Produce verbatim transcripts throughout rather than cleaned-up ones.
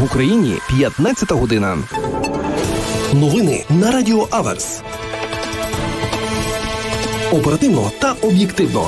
В Україні п'ятнадцята година. Новини на Радіо Аверс. Оперативно та об'єктивно.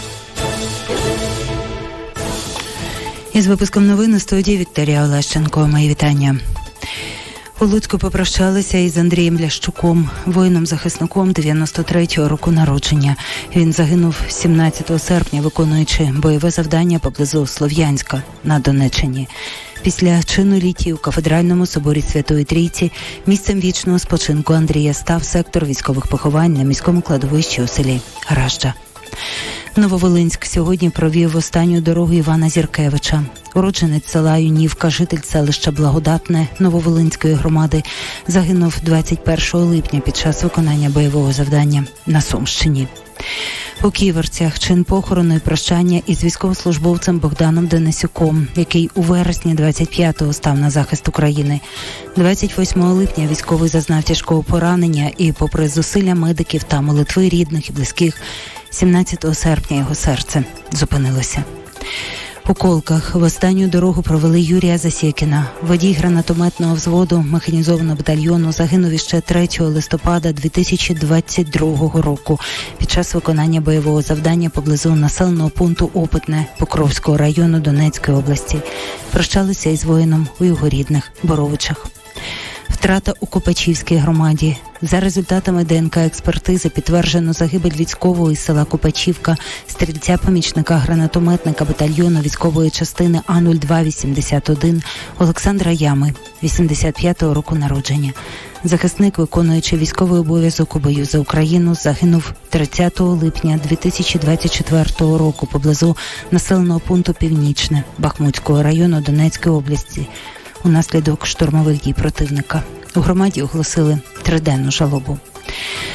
Із випуском новин у студії Вікторія Олещенко. Мої вітання. У Луцьку попрощалися із Андрієм Лящуком, воїном-захисником дев'яносто третього року народження. Він загинув сімнадцятого серпня, виконуючи бойове завдання поблизу Слов'янська на Донеччині. Після чину літії у Кафедральному соборі Святої Трійці місцем вічного спочинку Андрія став сектор військових поховань на міському кладовищі у селі Гаражджа. Нововолинськ сьогодні провів останню дорогу Івана Зіркевича. Уродженець села Юнівка, житель селища Благодатне Нововолинської громади, загинув двадцять першого липня під час виконання бойового завдання на Сумщині. У Ківерцях чин похорону і прощання із військовослужбовцем Богданом Денисюком, який у вересні двадцять п'ятого став на захист України. двадцять восьмого липня військовий зазнав тяжкого поранення і, попри зусилля медиків та молитви рідних і близьких, сімнадцятого серпня його серце зупинилося. У Колках в останню дорогу провели Юрія Засєкіна. Водій гранатометного взводу механізованого батальйону загинув іще третього листопада дві тисячі двадцять другого року під час виконання бойового завдання поблизу населеного пункту Опитне Покровського району Донецької області. Прощалися із воїном у його рідних Боровичах. Втрата у Копачівській громаді. За результатами ДНК-експертизи підтверджено загибель військового із села Копачівка, стрільця-помічника гранатометника батальйону військової частини А нуль два вісімдесят один Олександра Ями, вісімдесят п'ятого року народження. Захисник, виконуючи військовий обов'язок у бою за Україну, загинув тридцятого липня дві тисячі двадцять четвертого року поблизу населеного пункту Північне Бахмутського району Донецької області унаслідок штурмових дій противника. У громаді оголосили триденну жалобу.